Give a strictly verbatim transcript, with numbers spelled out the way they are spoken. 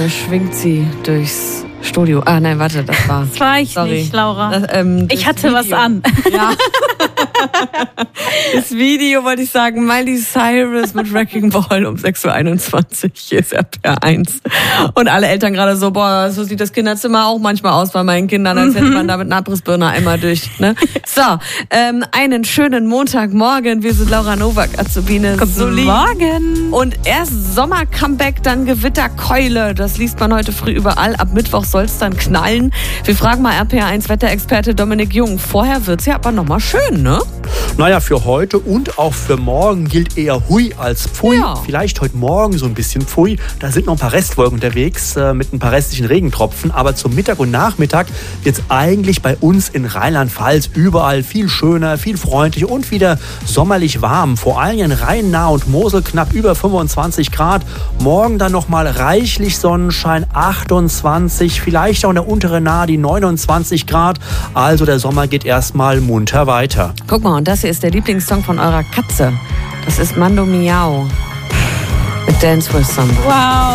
Schwingt sie durchs Studio. Ah, nein, warte, das war... Das war ich Sorry. nicht, Laura. Das, ähm, ich das hatte Video. was an. Ja. Das Video, wollte ich sagen, Miley Cyrus mit Wrecking Ball um sechs Uhr einundzwanzig. Hier ist R P R eins. Und alle Eltern gerade so, boah, so sieht das Kinderzimmer auch manchmal aus bei meinen Kindern, als hätte man da mit einer Abrissbirne einmal durch. Ne? So, ähm, einen schönen Montagmorgen. Wir sind Laura Nowak, Azubine. Guten Morgen. Und erst Sommer-Comeback, dann Gewitterkeule. Das liest man heute früh überall. Ab Mittwoch soll es dann knallen. Wir fragen mal R P R eins Wetterexperte Dominik Jung. Vorher wird's ja aber nochmal schön, ne? Naja, für heute und auch für morgen gilt eher Hui als Pfui. Ja. Vielleicht heute Morgen so ein bisschen Pfui. Da sind noch ein paar Restwolken unterwegs äh, mit ein paar restlichen Regentropfen. Aber zum Mittag und Nachmittag wird es eigentlich bei uns in Rheinland-Pfalz überall viel schöner, viel freundlicher und wieder sommerlich warm. Vor allem in Rhein-Nahe und Mosel knapp über fünfundzwanzig Grad. Morgen dann nochmal reichlich Sonnenschein, achtundzwanzig, vielleicht auch in der unteren Nahe die neunundzwanzig Grad. Also der Sommer geht erstmal munter weiter. Guck mal, und das hier ist der Lieblingssong von eurer Katze. Das ist Mando Miau mit Dance with Somebody. Wow.